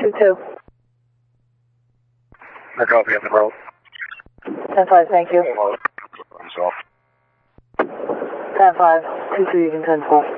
22. I copy on the road. 10-5, thank you. Myself. 10-5, 22, you can 10-4.